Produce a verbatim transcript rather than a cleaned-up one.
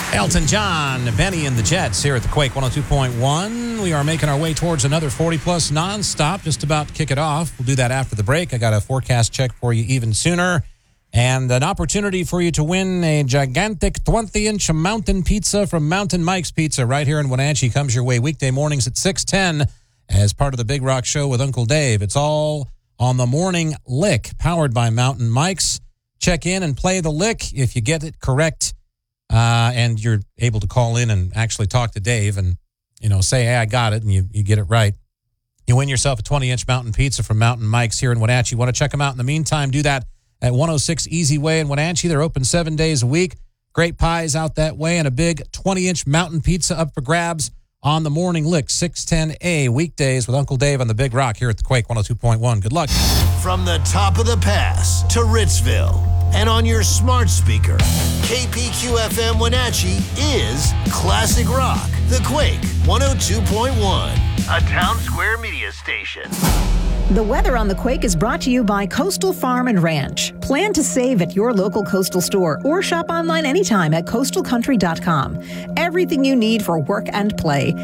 Elton John, Benny and the Jets here at the Quake one oh two point one. We are making our way towards another forty-plus nonstop, just about to kick it off. We'll do that after the break. I got a forecast check for you even sooner, and an opportunity for you to win a gigantic twenty-inch mountain pizza from Mountain Mike's Pizza right here in Wenatchee. Comes your way weekday mornings at six ten as part of the Big Rock Show with Uncle Dave. It's all on the Morning Lick, powered by Mountain Mike's. Check in and play the lick. If you get it correct, Uh, and you're able to call in and actually talk to Dave and, you know, say, hey, I got it, and you, you get it right, you win yourself a twenty-inch mountain pizza from Mountain Mike's here in Wenatchee. You want to check them out in the meantime, do that at one oh six Easy Way in Wenatchee. They're open seven days a week. Great pies out that way, and a big twenty-inch mountain pizza up for grabs on the Morning Lick, six ten A, weekdays with Uncle Dave on the Big Rock here at the Quake one oh two point one. Good luck. From the top of the pass to Ritzville and on your smart speaker, K P Q F M Wenatchee is Classic Rock, the Quake one oh two point one, a Town Square media station. The weather on the Quake is brought to you by Coastal Farm and Ranch. Plan to save at your local Coastal store or shop online anytime at coastal country dot com. Everything you need for work and play.